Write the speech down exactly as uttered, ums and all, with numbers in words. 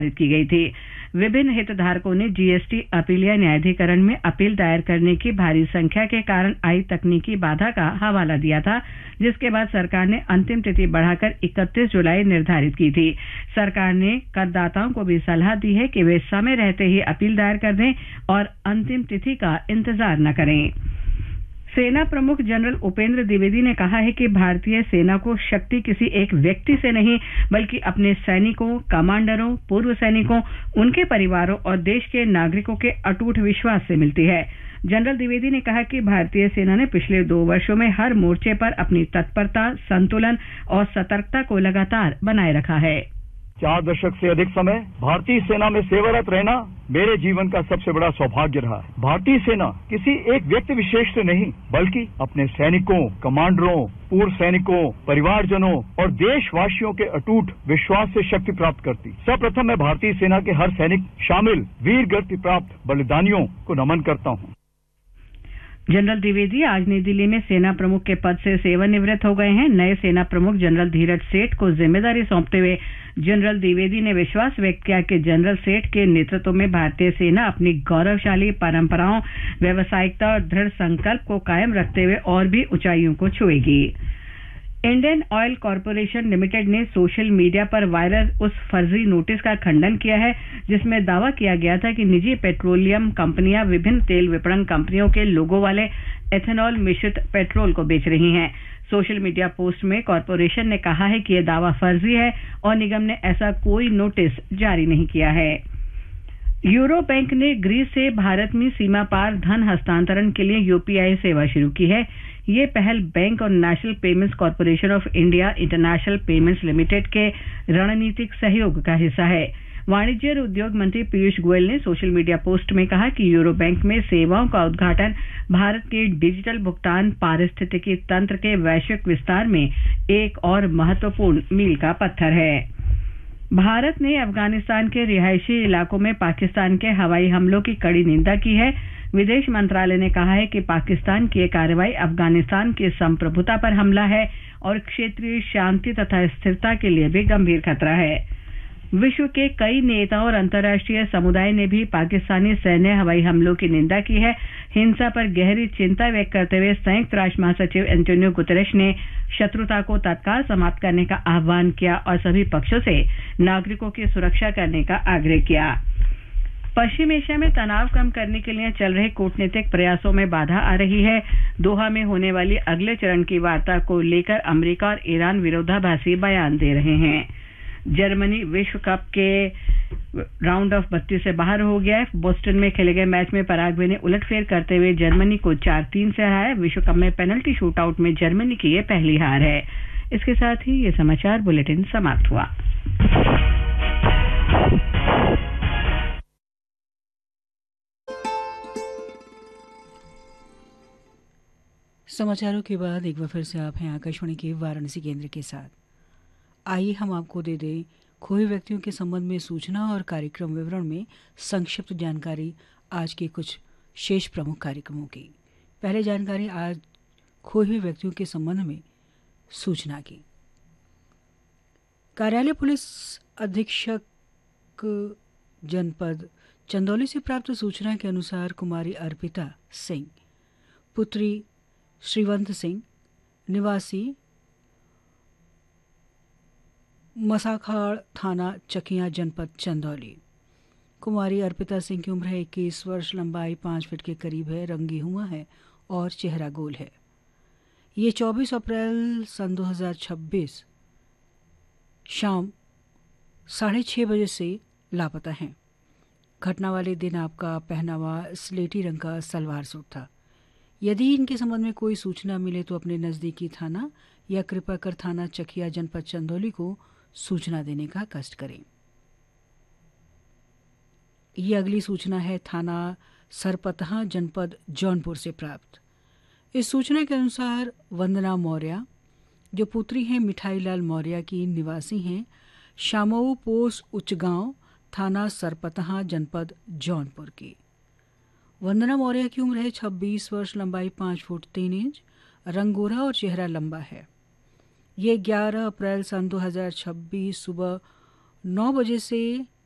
की गई थी। विभिन्न हितधारकों ने जीएसटी अपीलीय न्यायाधिकरण में अपील दायर करने की भारी संख्या के कारण आई तकनीकी बाधा का हवाला दिया था, जिसके बाद सरकार ने अंतिम तिथि बढ़ाकर इकतीस जुलाई निर्धारित की थी। सरकार ने करदाताओं को भी सलाह दी है कि वे समय रहते ही अपील दायर कर दें और अंतिम तिथि का इंतजार न करें। सेना प्रमुख जनरल उपेंद्र द्विवेदी ने कहा है कि भारतीय सेना को शक्ति किसी एक व्यक्ति से नहीं, बल्कि अपने सैनिकों, कमांडरों, पूर्व सैनिकों, उनके परिवारों और देश के नागरिकों के अटूट विश्वास से मिलती है। जनरल द्विवेदी ने कहा कि भारतीय सेना ने पिछले दो वर्षों में हर मोर्चे पर अपनी तत्परता, संतुलन और सतर्कता को लगातार बनाए रखा है। चार दशक से अधिक समय भारतीय सेना में सेवारत रहना मेरे जीवन का सबसे बड़ा सौभाग्य रहा है। भारतीय सेना किसी एक व्यक्ति विशेष से नहीं, बल्कि अपने सैनिकों, कमांडरों, पूर्व सैनिकों, परिवारजनों और देशवासियों के अटूट विश्वास से शक्ति प्राप्त करती। सर्वप्रथम मैं भारतीय सेना के हर सैनिक शामिल वीर गति प्राप्त बलिदानियों को नमन करता हूँ। जनरल द्विवेदी आज नई दिल्ली में सेना प्रमुख के पद से सेवानिवृत्त हो गए हैं। नए सेना प्रमुख जनरल धीरज सेठ को जिम्मेदारी सौंपते हुए जनरल द्विवेदी ने विश्वास व्यक्त किया कि जनरल सेठ के नेतृत्व में भारतीय सेना अपनी गौरवशाली परंपराओं, व्यावसायिकता और दृढ़ संकल्प को कायम रखते हुए और भी ऊंचाइयों को छुएगी। इंडियन ऑयल कॉरपोरेशन लिमिटेड ने सोशल मीडिया पर वायरल उस फर्जी नोटिस का खंडन किया है, जिसमें दावा किया गया था कि निजी पेट्रोलियम कंपनियां विभिन्न तेल विपणन कंपनियों के लोगो वाले एथेनॉल मिश्रित पेट्रोल को बेच रही हैं। सोशल मीडिया पोस्ट में कॉरपोरेशन ने कहा है कि यह दावा फर्जी है और निगम ने ऐसा कोई नोटिस जारी नहीं किया है। यूरो बैंक ने ग्रीस से भारत में सीमा पार धन हस्तांतरण के लिए यूपीआई सेवा शुरू की है। ये पहल बैंक और national payments corporation of India international payments limited के रणनीतिक सहयोग का हिस्सा है। वाणिज्य और उद्योग मंत्री पीयूष गोयल ने सोशल मीडिया पोस्ट में कहा कि यूरो बैंक में सेवाओं का उद्घाटन भारत के डिजिटल भुगतान पारिस्थितिकी तंत्र के वैश्विक विस्तार में एक और महत्वपूर्ण मील का पत्थर है। भारत ने अफगानिस्तान के रिहायशी इलाकों में पाकिस्तान के हवाई हमलों की कड़ी निंदा की है। विदेश मंत्रालय ने कहा है कि पाकिस्तान की यह कार्रवाई अफगानिस्तान की संप्रभुता पर हमला है और क्षेत्रीय शांति तथा स्थिरता के लिए भी गंभीर खतरा है। विश्व के कई नेताओं और अंतर्राष्ट्रीय समुदाय ने भी पाकिस्तानी सैन्य हवाई हमलों की निंदा की है। हिंसा पर गहरी चिंता व्यक्त करते हुए संयुक्त राष्ट्र महासचिव एंटोनियो गुतेरेश ने शत्रुता को तत्काल समाप्त करने का आह्वान किया और सभी पक्षों से नागरिकों की सुरक्षा करने का आग्रह किया। पश्चिम एशिया में तनाव कम करने के लिए चल रहे कूटनीतिक प्रयासों में बाधा आ रही है। दोहा में होने वाली अगले चरण की वार्ता को लेकर अमेरिका और ईरान विरोधाभासी बयान दे रहे हैं। जर्मनी विश्व कप के राउंड ऑफ बत्तीस से बाहर हो गया है। बोस्टन में खेले गए मैच में पराग्वे ने उलटफेर करते हुए जर्मनी को चार तीन से हराया। विश्व कप में पेनल्टी शूटआउट में जर्मनी की यह पहली हार है। इसके साथ ही ये समाचार बुलेटिन समाप्त हुआ। समाचारों के बाद एक बार फिर से आप हैं आकाशवाणी के वाराणसी केंद्र के साथ। आइए हम आपको दे दें खोए व्यक्तियों के संबंध में सूचना और कार्यक्रम विवरण में संक्षिप्त जानकारी आज के कुछ शेष प्रमुख कार्यक्रमों की। पहले जानकारी आज खोए हुए व्यक्तियों के संबंध में सूचना की। कार्यालय पुलिस अधीक्षक जनपद चंदौली से प्राप्त सूचना के अनुसार कुमारी अर्पिता सिंह पुत्री श्रीवंत सिंह निवासी मसाखाड़ थाना चकिया जनपद चंदौली। कुमारी अर्पिता सिंह की उम्र है इक्कीस वर्ष, लंबाई पाँच फीट के करीब है, रंगी हुआ है और चेहरा गोल है। ये चौबीस अप्रैल सन दो हज़ार छब्बीस शाम साढ़े छः बजे से लापता हैं। घटना वाले दिन आपका पहनावा स्लेटी रंग का सलवार सूट था। यदि इनके संबंध में कोई सूचना मिले तो अपने नज़दीकी थाना या कृपा कर थाना चकिया जनपद चंदौली को सूचना देने का कष्ट करें। ये अगली सूचना है थाना सरपतहा जनपद जौनपुर से प्राप्त। इस सूचना के अनुसार वंदना मौर्य जो पुत्री हैं मिठाई लाल मौर्य की निवासी हैं शामऊ पोस्ट उच्चगांव थाना सरपतहा जनपद जौनपुर की। वंदना मौर्य की उम्र है छब्बीस वर्ष, लंबाई पाँच फुट तीन इंच, रंग गोरा और चेहरा लंबा है। ये ग्यारह अप्रैल सन दो हज़ार छब्बीस सुबह नौ बजे से